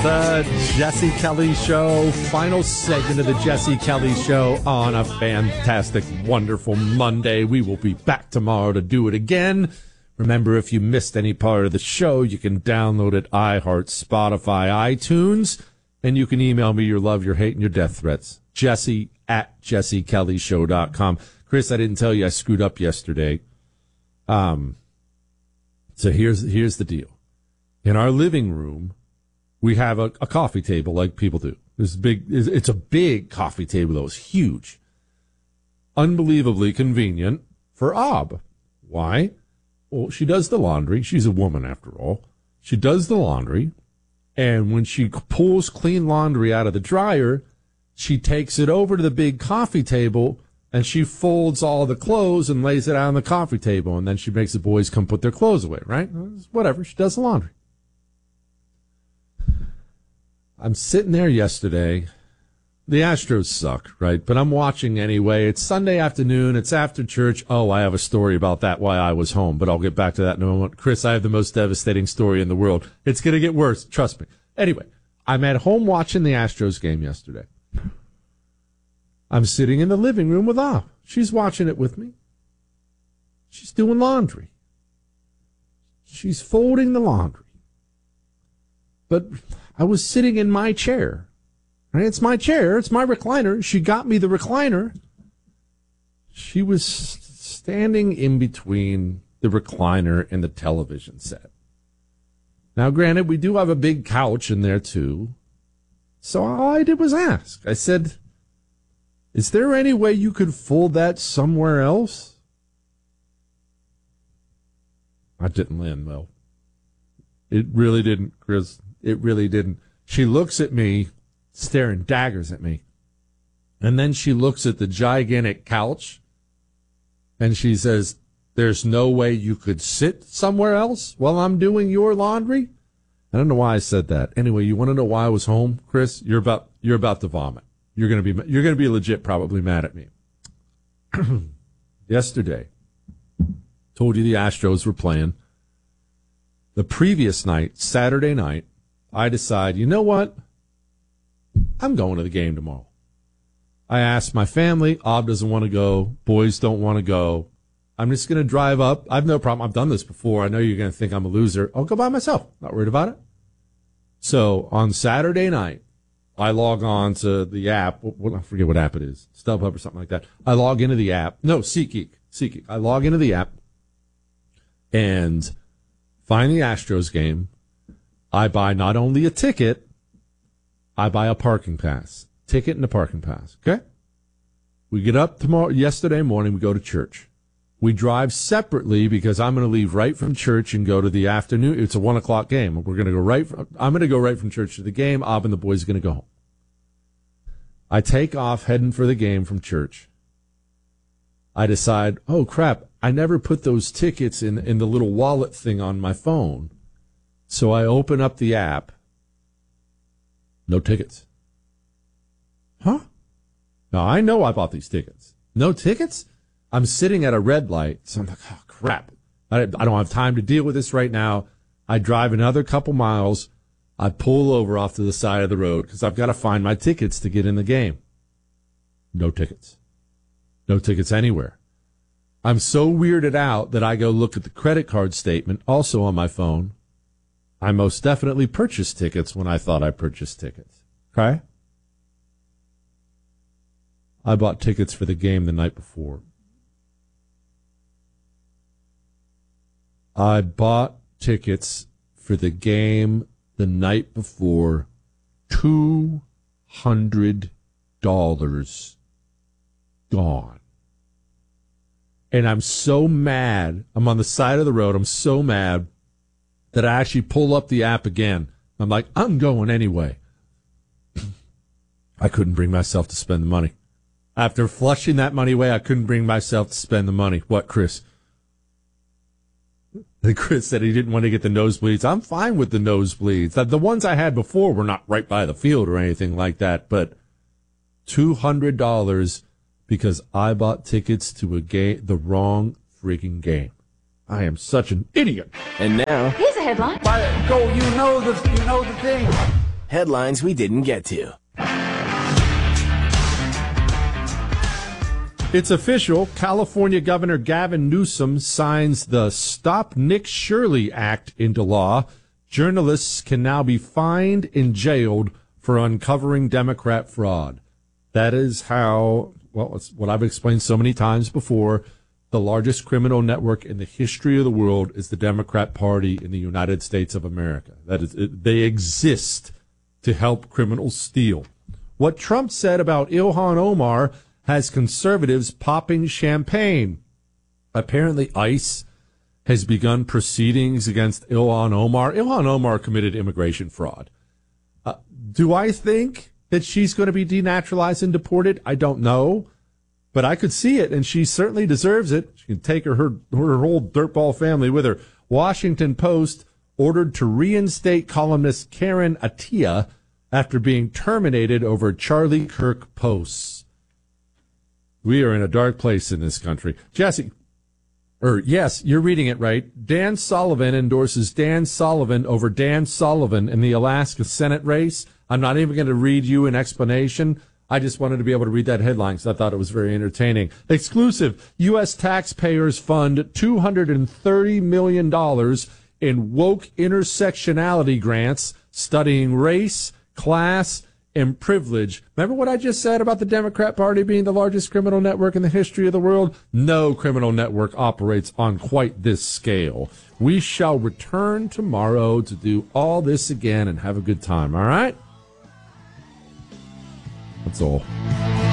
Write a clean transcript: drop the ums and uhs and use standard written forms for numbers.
The Jesse Kelly Show, final segment of the Jesse Kelly Show on a fantastic, wonderful Monday. We will be back tomorrow to do it again. Remember, if you missed any part of the show, you can download it, iHeart, Spotify, iTunes, and you can email me your love, your hate, and your death threats. Jesse at jessekellyshow.com. Chris, I didn't tell you I screwed up yesterday. So here's the deal. In our living room, we have a coffee table like people do. It's a big coffee table, though. It's huge. Unbelievably convenient for Ob. Why? Well, she does the laundry. She's a woman, after all. She does the laundry, and when she pulls clean laundry out of the dryer, she takes it over to the big coffee table, and she folds all the clothes and lays it out on the coffee table, and then she makes the boys come put their clothes away, right? Whatever. She does the laundry. I'm sitting there yesterday. The Astros suck, right? But I'm watching anyway. It's Sunday afternoon. It's after church. Oh, I have a story about that, why I was home, but I'll get back to that in a moment. Chris, I have the most devastating story in the world. It's going to get worse. Trust me. Anyway, I'm at home watching the Astros game yesterday. I'm sitting in the living room with Op. She's watching it with me. She's doing laundry. She's folding the laundry. But I was sitting in my chair. Right? It's my chair. It's my recliner. She got me the recliner. She was standing in between the recliner and the television set. Now, granted, we do have a big couch in there, too. So all I did was ask. I said, is there any way you could fold that somewhere else? I didn't land well. It really didn't, Chris. It really didn't. She looks at me, staring daggers at me. And then she looks at the gigantic couch, and she says, there's no way you could sit somewhere else while I'm doing your laundry? I don't know why I said that. Anyway, you want to know why I was home, Chris? You're about to vomit. You're going to be legit probably mad at me. Yesterday, told you the Astros were playing. The previous night, Saturday night, I decide, you know what? I'm going to the game tomorrow. I asked my family. Ob doesn't want to go. Boys don't want to go. I'm just going to drive up. I have no problem. I've done this before. I know you're going to think I'm a loser. I'll go by myself. Not worried about it. So on Saturday night, I log on to the app. I forget what app it is. StubHub or something like that. I log into the app. No, SeatGeek. SeatGeek. I log into the app and find the Astros game. I buy not only a ticket, I buy a parking pass. Ticket and a parking pass. Okay? We get up yesterday morning, we go to church. We drive separately because I'm going to leave right from church and go to the afternoon. It's a 1:00 game. I'm going to go right from church to the game. Ob and the boys are going to go home. I take off heading for the game from church. I decide, oh crap, I never put those tickets in the little wallet thing on my phone. So I open up the app. No tickets. Huh? Now, I know I bought these tickets. No tickets? I'm sitting at a red light, so I'm like, oh, crap. I don't have time to deal with this right now. I drive another couple miles. I pull over off to the side of the road because I've got to find my tickets to get in the game. No tickets. No tickets anywhere. I'm so weirded out that I go look at the credit card statement, also on my phone. I most definitely purchased tickets when I thought I purchased tickets. Okay? I bought tickets for the game the night before. I bought tickets for the game the night before. $200 gone. And I'm so mad. I'm on the side of the road. I'm so mad that I actually pull up the app again. I'm like, I'm going anyway. I couldn't bring myself to spend the money. After flushing that money away, I couldn't bring myself to spend the money. What, Chris? Chris said he didn't want to get the nosebleeds. I'm fine with the nosebleeds. The ones I had before were not right by the field or anything like that, but $200 because I bought tickets to a game, the wrong freaking game. I am such an idiot. And now, here's a headline. Go, you know the thing. Headlines we didn't get to. It's official. California Governor Gavin Newsom signs the Stop Nick Shirley Act into law. Journalists can now be fined and jailed for uncovering Democrat fraud. That is how, well, it's what I've explained so many times before. The largest criminal network in the history of the world is the Democrat Party in the United States of America. That is, they exist to help criminals steal. What Trump said about Ilhan Omar has conservatives popping champagne. Apparently, ICE has begun proceedings against Ilhan Omar. Ilhan Omar committed immigration fraud. Do I think that she's going to be denaturalized and deported? I don't know, but I could see it, and she certainly deserves it. She can take her whole dirtball family with her. Washington Post ordered to reinstate columnist Karen Attiah after being terminated over Charlie Kirk posts. We are in a dark place in this country. Jesse, yes, you're reading it right. Dan Sullivan endorses Dan Sullivan over Dan Sullivan in the Alaska Senate race. I'm not even going to read you an explanation. I just wanted to be able to read that headline because I thought it was very entertaining. Exclusive, U.S. taxpayers fund $230 million in woke intersectionality grants studying race, class, and privilege. Remember what I just said about the Democrat Party being the largest criminal network in the history of the world? No criminal network operates on quite this scale. We shall return tomorrow to do all this again and have a good time, all right? That's all.